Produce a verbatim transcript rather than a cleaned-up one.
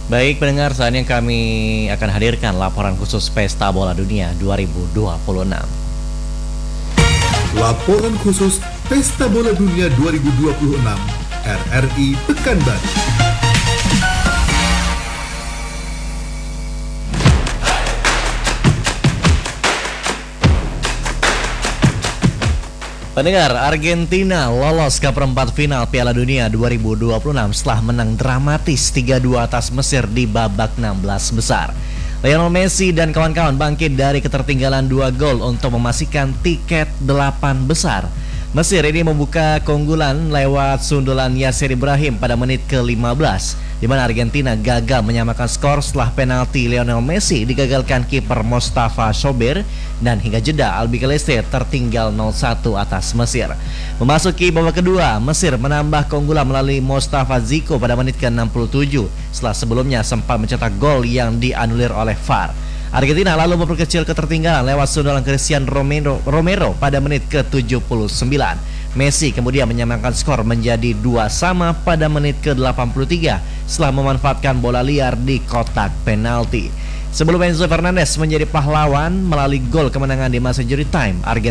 Baik pendengar, saatnya kami akan hadirkan laporan khusus Pesta Bola Dunia dua ribu dua puluh enam. Laporan khusus Pesta Bola Dunia dua ribu dua puluh enam R R I Pekanbaru. Pendengar, Argentina lolos ke perempat final Piala Dunia dua ribu dua puluh enam setelah menang dramatis tiga dua atas Mesir di babak enam belas besar. Lionel Messi dan kawan-kawan bangkit dari ketertinggalan dua gol untuk memastikan tiket delapan besar. Mesir ini membuka keunggulan lewat sundulan Yasser Ibrahim pada menit ke lima belas, di mana Argentina gagal menyamakan skor setelah penalti Lionel Messi digagalkan kiper Mostafa Shober, dan hingga jeda Albiceleste tertinggal nol satu atas Mesir. Memasuki babak kedua, Mesir menambah keunggulan melalui Mostafa Ziko pada menit ke enam puluh tujuh setelah sebelumnya sempat mencetak gol yang dianulir oleh V A R. Argentina lalu memperkecil ketertinggalan lewat sundulan Christian Romero, Romero pada menit ke tujuh puluh sembilan. Messi kemudian menyamakan skor menjadi dua sama pada menit ke delapan puluh tiga setelah memanfaatkan bola liar di kotak penalti. Sebelum Enzo Fernandez menjadi pahlawan melalui gol kemenangan di masa injury time, Argentina